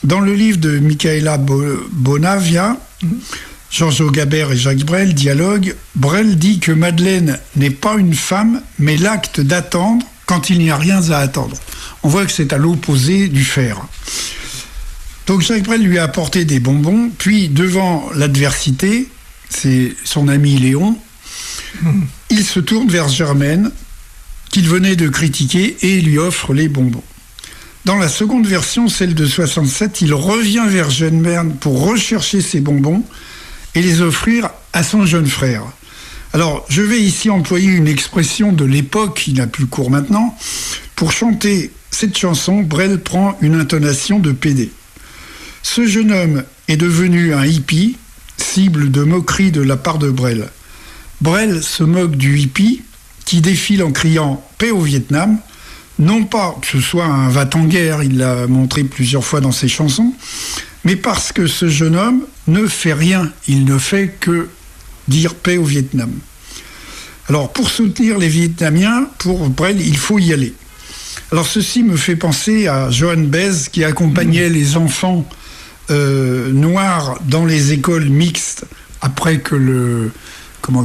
Dans le livre de Michaela Bonavia, Georges Gabert et Jacques Brel dialoguent. Brel dit que Madeleine n'est pas une femme, mais l'acte d'attendre quand il n'y a rien à attendre. On voit que c'est à l'opposé du faire. Donc Jacques Brel lui a apporté des bonbons, puis devant l'adversité, c'est son ami Léon, il se tourne vers Germaine, qu'il venait de critiquer, et lui offre les bonbons. Dans la seconde version, celle de 67, il revient vers Germaine pour rechercher ses bonbons et les offrir à son jeune frère. Alors, je vais ici employer une expression de l'époque, qui n'a plus cours maintenant. Pour chanter cette chanson, Brel prend une intonation de PD. Ce jeune homme est devenu un hippie, cible de moquerie de la part de Brel. Brel se moque du hippie qui défile en criant « Paix au Vietnam », non pas que ce soit un va-t-en-guerre, il l'a montré plusieurs fois dans ses chansons, mais parce que ce jeune homme ne fait rien, il ne fait que dire paix au Vietnam. Alors, pour soutenir les Vietnamiens, pour Brel, il faut y aller. Alors, ceci me fait penser à Joan Baez, qui accompagnait les enfants noirs dans les écoles mixtes, après que quand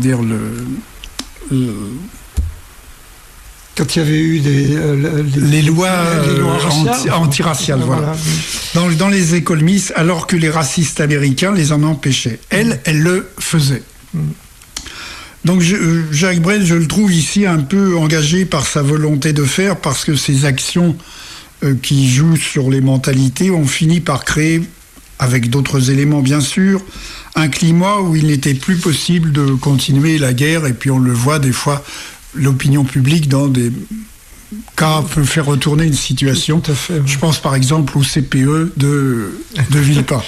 il y avait eu les lois antiraciales, voilà. Dans les écoles mixtes, alors que les racistes américains les en empêchaient. Elle le faisait. Donc Jacques Brel, je le trouve ici un peu engagé par sa volonté de faire, parce que ses actions qui jouent sur les mentalités ont fini par créer, avec d'autres éléments bien sûr, un climat où il n'était plus possible de continuer la guerre, et puis on le voit des fois, l'opinion publique dans des cas peut faire retourner une situation. Tout à fait, ouais. Je pense par exemple au CPE de Villepin.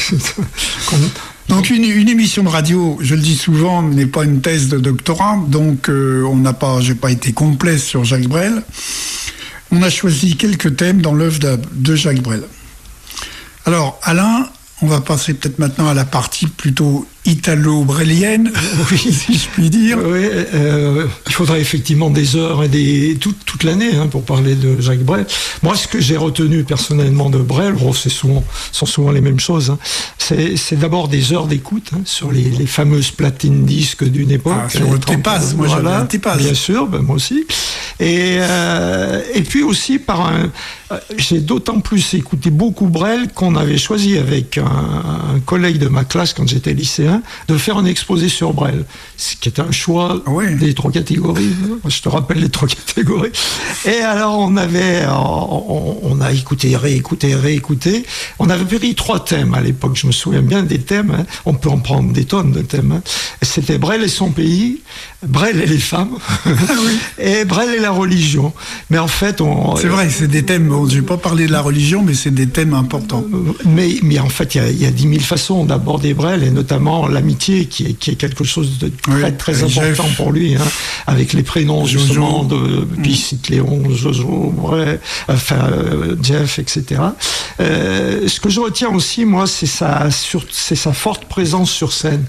Donc une émission de radio, je le dis souvent, n'est pas une thèse de doctorat, donc j'ai pas été complet sur Jacques Brel. On a choisi quelques thèmes dans l'œuvre de Jacques Brel. Alors Alain, on va passer peut-être maintenant à la partie plutôt italo-brelienne, si je puis dire. Oui, il faudrait effectivement des heures et toute l'année pour parler de Jacques Brel. Moi, ce que j'ai retenu personnellement de Brel, sont souvent les mêmes choses. C'est d'abord des heures d'écoute sur les fameuses platines disques d'une époque. Sur le Tépaz, moi j'avais un Tépaz. Bien sûr, moi aussi. Et puis aussi j'ai d'autant plus écouté beaucoup Brel qu'on avait choisi avec un collègue de ma classe quand j'étais lycéen de faire un exposé sur Brel, ce qui était un choix des trois catégories. Je te rappelle les trois catégories. Et alors on a écouté, réécouté. On avait pris 3 thèmes à l'époque. Je me souviens bien des thèmes. On peut en prendre des tonnes de thèmes. C'était Brel et son pays, Brel et les femmes, et Brel et la religion. Mais en fait, c'est vrai, c'est des thèmes. Je vais pas parler de la religion, mais c'est des thèmes importants. Mais en fait, il y a 10 000 façons d'aborder Brel, et notamment l'amitié, qui est quelque chose de très important pour lui, avec les prénoms justement puis il cite Léon, Jojo, Brel, Jeff, etc. Ce que je retiens aussi, moi, c'est sa forte présence sur scène,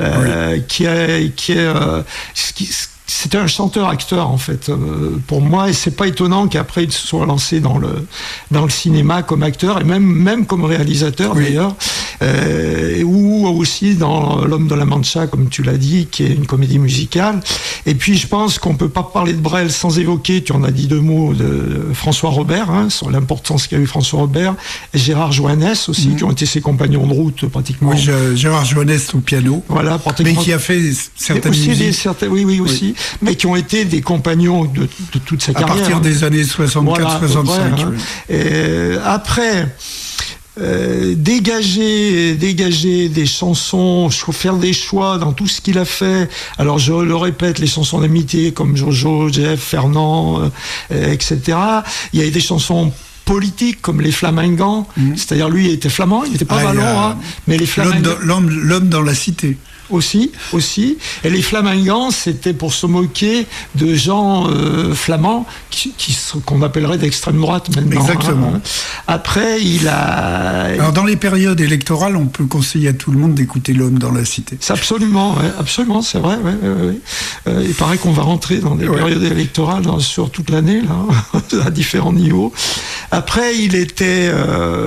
c'était un chanteur-acteur en fait pour moi, et c'est pas étonnant qu'après il se soit lancé dans le cinéma comme acteur, et même comme réalisateur d'ailleurs, ou aussi dans L'Homme de la Mancha, comme tu l'as dit, qui est une comédie musicale. Et puis je pense qu'on peut pas parler de Brel sans évoquer, tu en as dit 2 mots, de François Robert, sur l'importance qu'a eu François Robert, et Gérard Joannès aussi, qui ont été ses compagnons de route pratiquement. Oui, Gérard Joannès au piano, voilà, pratiquement. Mais qui a fait certaines musiques. Aussi. Mais qui ont été des compagnons de toute sa carrière. À partir des années 64-65. Et après, dégager des chansons, faire des choix dans tout ce qu'il a fait. Alors je le répète, les chansons d'amitié comme Jojo, Jeff, Fernand, etc. Il y a des chansons politiques comme les Flamingants, c'est-à-dire lui il était flamand, il n'était pas wallon, mais les Flamingants... L'homme dans la cité. Aussi. Et les Flamingants, c'était pour se moquer de gens flamands qu'on appellerait d'extrême droite maintenant. Exactement. Après, Alors, dans les périodes électorales, on peut conseiller à tout le monde d'écouter L'Homme dans la cité. C'est absolument, c'est vrai. Il paraît qu'on va rentrer dans des périodes électorales sur toute l'année, là, à différents niveaux. Après, il était...